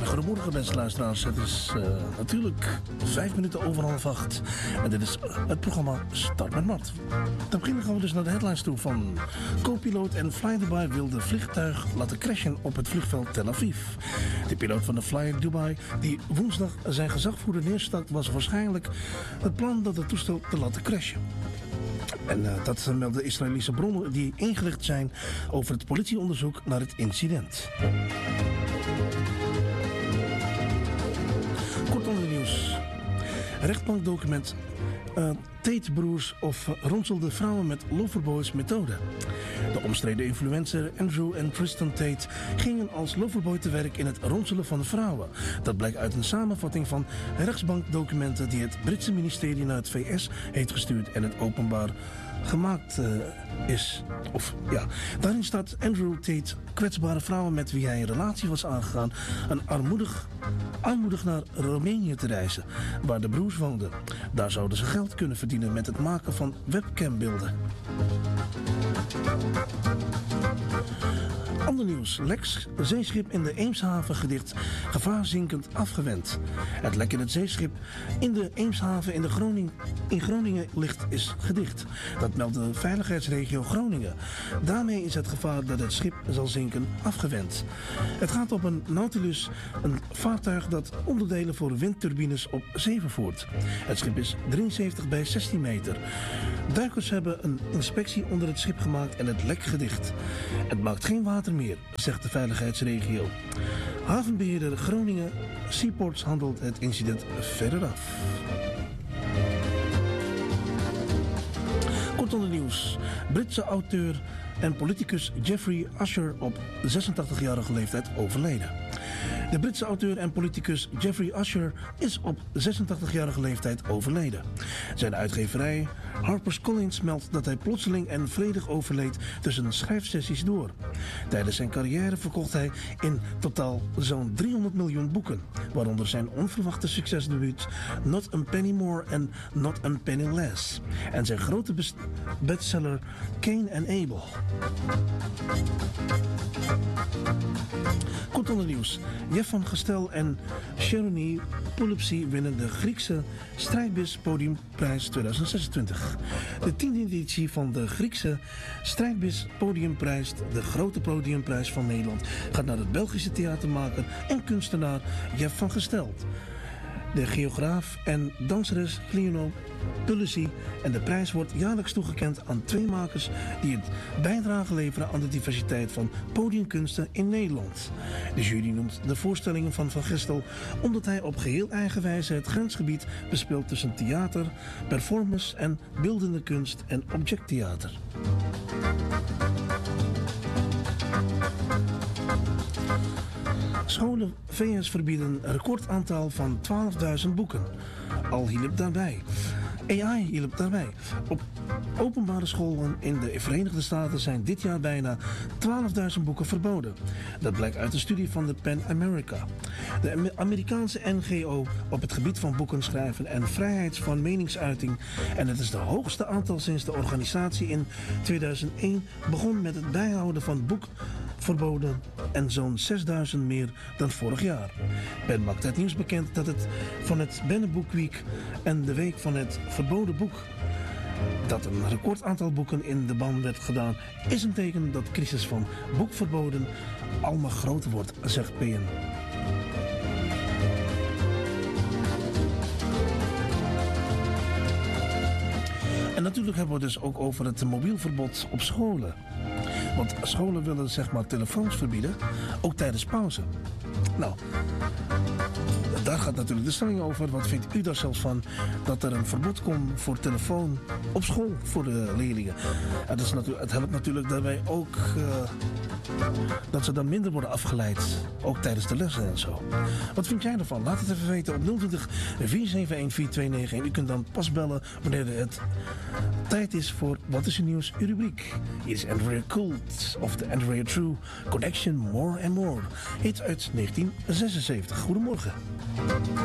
Goedemorgen beste luisteraars, het is natuurlijk 5 minuten over 7:30 en dit is het programma Start met Mart. Te beginnen gaan we dus naar de headlines toe van co-piloot en Fly Dubai wil de vliegtuig laten crashen op het vliegveld Tel Aviv. De piloot van de Fly Dubai die woensdag zijn gezagvoerder neerstak was waarschijnlijk het plan dat het toestel te laten crashen. En dat melden Israëlische bronnen die ingelicht zijn over het politieonderzoek naar het incident. Kort onder nieuws. Rechtbankdocument. Tate-broers of ronselde vrouwen met loverboys methode. De omstreden influencer Andrew en Tristan Tate gingen als loverboy te werk in het ronselen van vrouwen. Dat blijkt uit een samenvatting van rechtsbankdocumenten die het Britse ministerie naar het VS heeft gestuurd en het openbaar gemaakt is. Daarin staat Andrew Tate kwetsbare vrouwen met wie hij een relatie was aangegaan aanmoedig naar Roemenië te reizen, waar de broers woonden. Daar zouden ze geld kunnen verdienen met het maken van webcambeelden. Ander nieuws. Lex zeeschip in de Eemshaven gedicht. Gevaarzinkend afgewend. Het lek in het zeeschip in de Eemshaven in Groningen ligt is gedicht. Dat meldt de veiligheidsregio Groningen. Daarmee is het gevaar dat het schip zal zinken afgewend. Het gaat om een Nautilus, een vaartuig dat onderdelen voor windturbines op zee vervoert. Het schip is 73 bij 16 meter. Duikers hebben een inspectie onder het schip gemaakt en het lek gedicht. Het maakt geen water meer, zegt de veiligheidsregio. Havenbeheerder Groningen Seaports handelt het incident verder af. Kort onder nieuws. Britse auteur en politicus Jeffrey Usher op 86-jarige leeftijd overleden. De Britse auteur en politicus Jeffrey Usher is op 86-jarige leeftijd overleden. Zijn uitgeverij HarperCollins meldt dat hij plotseling en vredig overleed tussen schrijfsessies door. Tijdens zijn carrière verkocht hij in totaal zo'n 300 miljoen boeken, waaronder zijn onverwachte succesdebuut Not a Penny More en Not a Penny Less en zijn grote bestseller Cain and Abel. Kort onder nieuws. Jeff van Gestel en Sharonee Poulipsi winnen de Griekse Strijdbis Podiumprijs 2026. De 10e editie van de Griekse Strijdbis Podiumprijs, de grote podiumprijs van Nederland, gaat naar het Belgische theatermaker en kunstenaar Jeff van Gestel. De geograaf en danseres Cleono Poulipsi en de prijs wordt jaarlijks toegekend aan 2 makers die het bijdrage leveren aan de diversiteit van podiumkunsten in Nederland. De jury noemt de voorstellingen van Van Gestel omdat hij op geheel eigen wijze het grensgebied bespeelt tussen theater, performance en beeldende kunst en objecttheater. Scholen VS verbieden een recordaantal van 12.000 boeken. Al hielp daarbij. AI hielp daarbij. Op openbare scholen in de Verenigde Staten zijn dit jaar bijna 12.000 boeken verboden. Dat blijkt uit een studie van de PEN America. De Amerikaanse NGO op het gebied van boeken schrijven en vrijheid van meningsuiting. En het is het hoogste aantal sinds de organisatie in 2001 begon met het bijhouden van boekverboden en zo'n 6.000 meer dan vorig jaar. PEN maakt het nieuws bekend dat het van het Bannenboek Week en de week van het verboden boek dat een recordaantal boeken in de ban werd gedaan, is een teken dat de crisis van boekverboden allemaal groter wordt, zegt PEN. En natuurlijk hebben we het dus ook over het mobielverbod op scholen. Want scholen willen telefoons verbieden, ook tijdens pauze. Nou, daar gaat natuurlijk de stelling over. Wat vindt u daar zelfs van dat er een verbod komt voor telefoon op school voor de leerlingen? Het helpt natuurlijk daarbij ook dat ze dan minder worden afgeleid, ook tijdens de lessen en zo. Wat vind jij ervan? Laat het even weten op 020 471 4291. U kunt dan pas bellen wanneer het tijd is voor Wat is er nieuws? Uw rubriek. Hier is Andrea Cult of de Andrea True Connection More and More. Hit uit 1976. Goedemorgen.